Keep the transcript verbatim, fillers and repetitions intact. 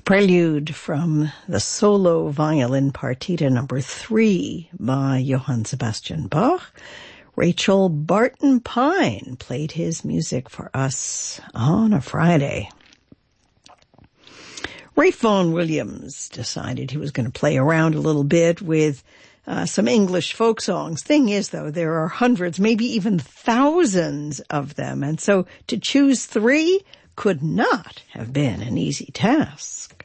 Prelude from the Solo Violin Partita number three by Johann Sebastian Bach. Rachel Barton Pine played his music for us on a Friday. Ralph Vaughan Williams decided he was going to play around a little bit with uh, some English folk songs. Thing is, though, there are hundreds, maybe even thousands of them, and so to choose three could not have been an easy task.